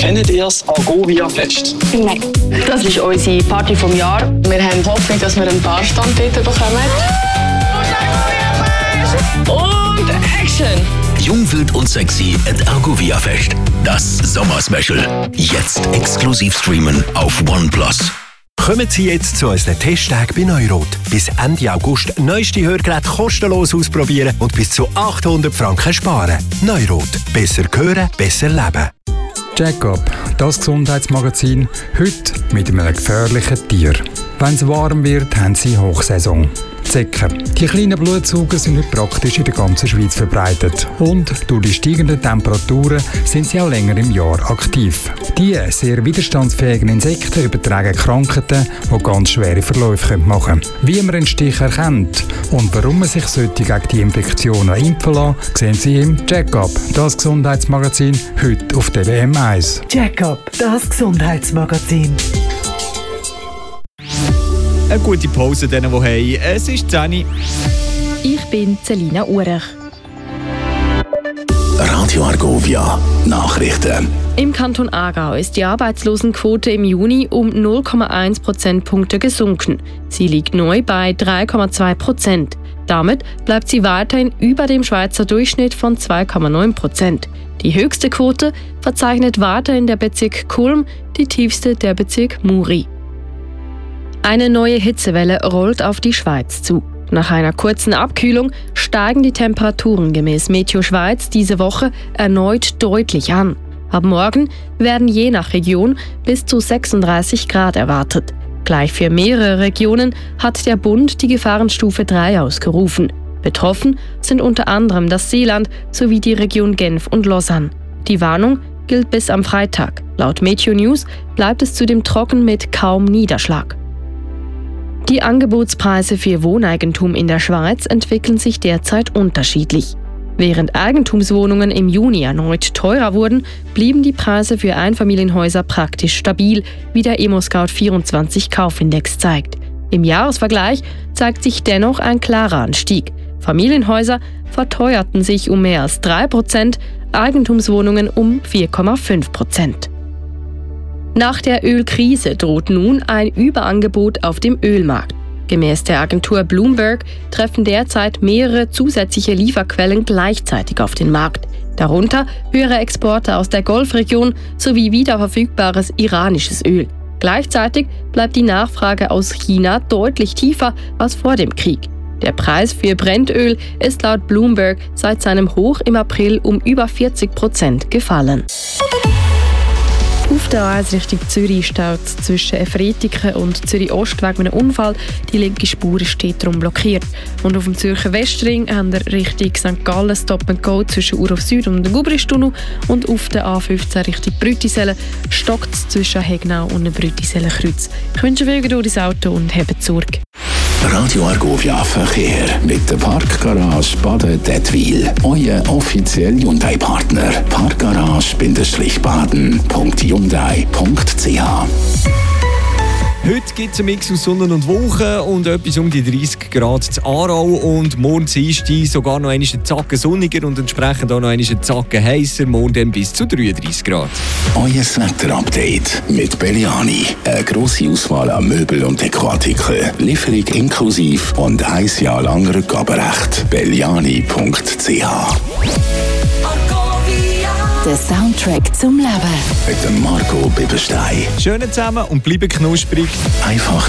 Kennt ihr das Argovia-Fest? Nein. Das ist unsere Party vom Jahr. Wir haben Hoffnung, dass wir einen Barstand dort bekommen. Und Action! Jung, wild und sexy at Argovia-Fest. Das Sommerspecial. Jetzt exklusiv streamen auf OnePlus. Kommen Sie jetzt zu unseren Testtagen bei Neurot. Bis Ende August neueste Hörgeräte kostenlos ausprobieren und bis zu 800 Franken sparen. Neurot. Besser hören, besser leben. Check-up, das Gesundheitsmagazin, heute mit einem gefährlichen Tier. Wenn es warm wird, haben sie Hochsaison. Zecken. Die kleinen Blutsauger sind nicht praktisch in der ganzen Schweiz verbreitet. Und durch die steigenden Temperaturen sind sie auch länger im Jahr aktiv. Diese sehr widerstandsfähigen Insekten übertragen Krankheiten, die ganz schwere Verläufe machen können. Wie man einen Stich erkennt und warum man sich gegen die Infektionen impfen lassen, sehen Sie im Check-up, das Gesundheitsmagazin, heute auf DWM 1. Check-up, das Gesundheitsmagazin. Eine gute Pause denen, die haben. Es ist 10 Uhr. Ich bin Celina Urech. Radio Argovia. Nachrichten. Im Kanton Aargau ist die Arbeitslosenquote im Juni um 0,1 Prozentpunkte gesunken. Sie liegt neu bei 3,2%. Damit bleibt sie weiterhin über dem Schweizer Durchschnitt von 2,9%. Die höchste Quote verzeichnet weiterhin der Bezirk Kulm, die tiefste der Bezirk Muri. Eine neue Hitzewelle rollt auf die Schweiz zu. Nach einer kurzen Abkühlung steigen die Temperaturen gemäß Meteo Schweiz diese Woche erneut deutlich an. Ab morgen werden je nach Region bis zu 36 Grad erwartet. Gleich für mehrere Regionen hat der Bund die Gefahrenstufe 3 ausgerufen. Betroffen sind unter anderem das Seeland sowie die Region Genf und Lausanne. Die Warnung gilt bis am Freitag. Laut Meteo News bleibt es zudem trocken mit kaum Niederschlag. Die Angebotspreise für Wohneigentum in der Schweiz entwickeln sich derzeit unterschiedlich. Während Eigentumswohnungen im Juni erneut teurer wurden, blieben die Preise für Einfamilienhäuser praktisch stabil, wie der ImmoScout24 Kaufindex zeigt. Im Jahresvergleich zeigt sich dennoch ein klarer Anstieg. Familienhäuser verteuerten sich um mehr als 3%, Eigentumswohnungen um 4,5%. Nach der Ölkrise droht nun ein Überangebot auf dem Ölmarkt. Gemäß der Agentur Bloomberg treffen derzeit mehrere zusätzliche Lieferquellen gleichzeitig auf den Markt. Darunter höhere Exporte aus der Golfregion sowie wiederverfügbares iranisches Öl. Gleichzeitig bleibt die Nachfrage aus China deutlich tiefer als vor dem Krieg. Der Preis für Brennöl ist laut Bloomberg seit seinem Hoch im April um über 40% gefallen. Auf der A1 Richtung Zürich staut es zwischen Efretiken und Zürich-Ost wegen einem Unfall. Die linke Spur steht darum blockiert. Und auf dem Zürcher Westring haben wir Richtung St. Gallen Stop and Go zwischen Urhof Süd und dem Gubristunnel. Und auf der A15 Richtung Brütisellen stockt es zwischen Hegnau und dem Brütisellenkreuz. Ich wünsche viel Geduld ins Auto und habt Sorge. Radio Argovia Verkehr mit der Parkgarage Baden-Dettwil. Euer offizieller Hyundai-Partner. Parkgarage-baden.hyundai.ch. Heute gibt es einen Mix aus Sonne und Wolken und etwas um die 30 Grad zu Aarau. Und morgen ist sogar noch eine Zacke sonniger und entsprechend auch noch eine Zacke heißer. Morgen dann bis zu 33 Grad. Euer Wetter-Update mit Belliani. Eine grosse Auswahl an Möbel und Dekoartikeln. Lieferung inklusiv und 1 Jahr lang Rückgaberecht. Belliani.ch. Der Soundtrack zum Leben. Mit dem Marco Bibberstein. Schön zusammen und bleiben knusprig. Einfach